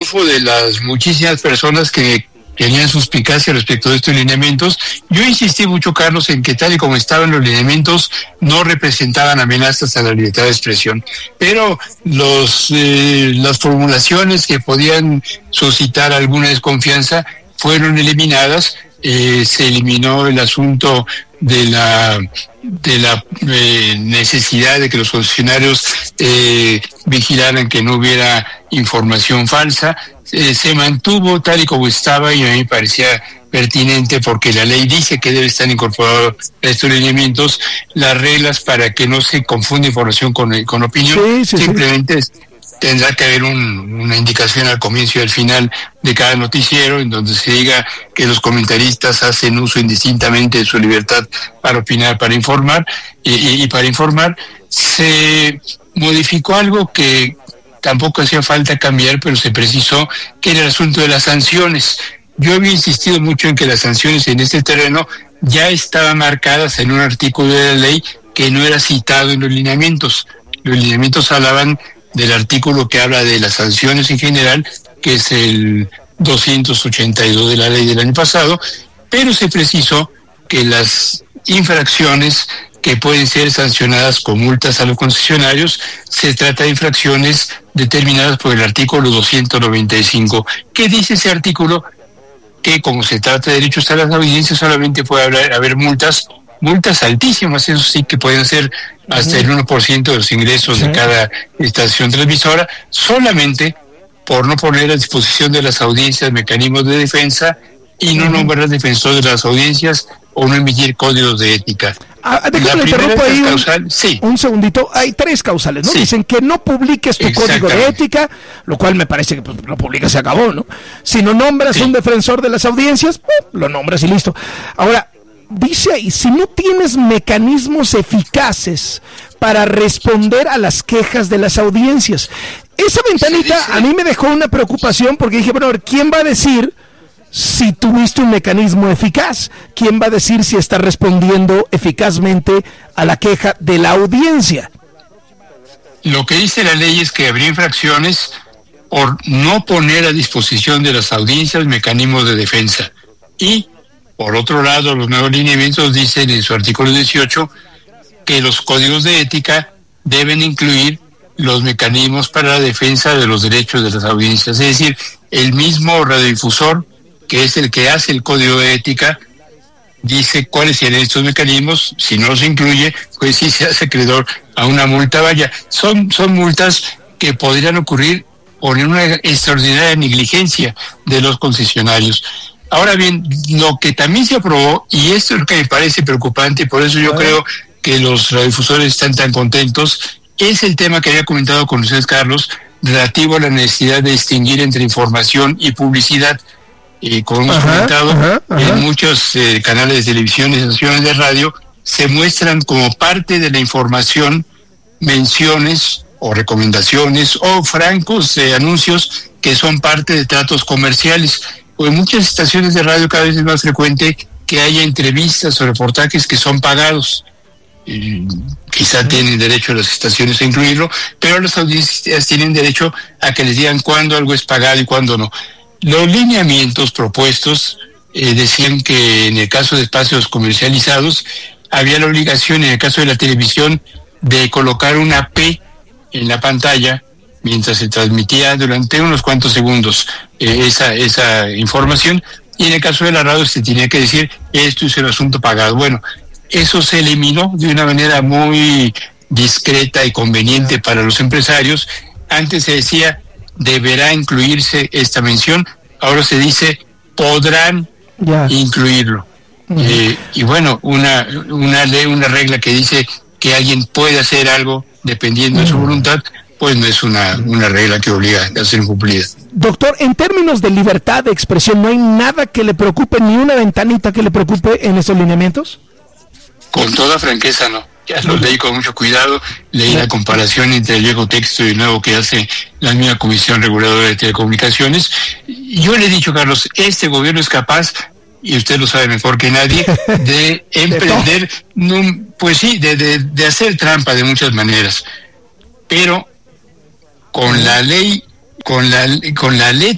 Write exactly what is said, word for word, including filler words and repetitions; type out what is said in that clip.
triunfo de las muchísimas personas que tenían suspicacia respecto de estos lineamientos. Yo insistí mucho, Carlos, en que tal y como estaban los lineamientos no representaban amenazas a la libertad de expresión, pero los eh, las formulaciones que podían suscitar alguna desconfianza fueron eliminadas. Eh, se eliminó el asunto de la de la eh, necesidad de que los funcionarios eh, vigilaran que no hubiera información falsa. Eh, se mantuvo tal y como estaba, y a mí me parecía pertinente, porque la ley dice que debe estar incorporado a estos lineamientos las reglas para que no se confunda información con, con opinión. Sí, sí, Simplemente sí. Tendrá que haber un, una indicación al comienzo y al final de cada noticiero en donde se diga que los comentaristas hacen uso indistintamente de su libertad para opinar, para informar, y, y, y para informar. Se modificó algo que tampoco hacía falta cambiar, pero se precisó, que era el asunto de las sanciones. Yo había insistido mucho en que las sanciones en este terreno ya estaban marcadas en un artículo de la ley que no era citado en los lineamientos. Los lineamientos hablaban del artículo que habla de las sanciones en general, que es el doscientos ochenta y dos de la ley del año pasado, pero se precisó que las infracciones que pueden ser sancionadas con multas a los concesionarios, se trata de infracciones determinadas por el artículo doscientos noventa y cinco. ¿Qué dice ese artículo? Que como se trata de derechos a las audiencias, solamente puede haber, haber multas, multas altísimas, eso sí, que pueden ser hasta el uno por ciento de los ingresos sí. de cada estación transmisora, solamente por no poner a disposición de las audiencias mecanismos de defensa y no uh-huh. nombrar defensores de las audiencias o no emitir códigos de ética. Ah, déjame interrumpo ahí un, causal, sí. un segundito. Hay tres causales, ¿no? Sí. Dicen que no publiques tu código de ética, lo cual me parece que pues, lo publicas, se acabó, ¿no? Si no nombras sí. un defensor de las audiencias, pues, lo nombras y listo. Ahora, dice ahí, si no tienes mecanismos eficaces para responder a las quejas de las audiencias. Esa ventanita sí, sí. a mí me dejó una preocupación, porque dije, bueno, a ver, ¿quién va a decir si tuviste un mecanismo eficaz? ¿Quién va a decir si está respondiendo eficazmente a la queja de la audiencia? Lo que dice la ley es que habría infracciones por no poner a disposición de las audiencias mecanismos de defensa. Y, por otro lado, los nuevos lineamientos dicen en su artículo dieciocho que los códigos de ética deben incluir los mecanismos para la defensa de los derechos de las audiencias. Es decir, el mismo radiodifusor, que es el que hace el código de ética, dice cuáles serían estos mecanismos. Si no los incluye, pues sí se hace acreedor a una multa. Vaya, son, son multas que podrían ocurrir por una extraordinaria negligencia de los concesionarios. Ahora bien, lo que también se aprobó, y esto es lo que me parece preocupante, y por eso yo creo que los radiodifusores están tan contentos, es el tema que había comentado con ustedes, Carlos, relativo a la necesidad de distinguir entre información y publicidad. Y como hemos ajá, comentado, ajá, ajá. en muchos eh, canales de televisión y estaciones de radio se muestran como parte de la información menciones o recomendaciones o francos eh, anuncios que son parte de tratos comerciales. O en muchas estaciones de radio cada vez es más frecuente que haya entrevistas o reportajes que son pagados. Y quizá tienen derecho a las estaciones a incluirlo, pero las audiencias tienen derecho a que les digan cuándo algo es pagado y cuándo no. Los lineamientos propuestos eh, decían que en el caso de espacios comercializados había la obligación, en el caso de la televisión, de colocar una P en la pantalla mientras se transmitía durante unos cuantos segundos eh, esa esa información, y en el caso de la radio se tenía que decir esto es el asunto pagado. Bueno, eso se eliminó de una manera muy discreta y conveniente para los empresarios. Antes se decía deberá incluirse esta mención, ahora se dice podrán ya. incluirlo. Uh-huh. Eh, y bueno, una una ley, una regla que dice que alguien puede hacer algo dependiendo uh-huh. de su voluntad, pues no es una, una regla que obliga a ser cumplida. Doctor, en términos de libertad de expresión, ¿no hay nada que le preocupe, ni una ventanita que le preocupe en esos lineamientos? Con toda franqueza, no. Ya lo leí con mucho cuidado, leí la comparación entre el viejo texto y el nuevo que hace la misma Comisión Reguladora de Telecomunicaciones. Yo le he dicho, Carlos, este gobierno es capaz, y usted lo sabe mejor que nadie, de emprender, no, pues sí, de, de, de hacer trampa de muchas maneras, pero con la ley, con la, con la letra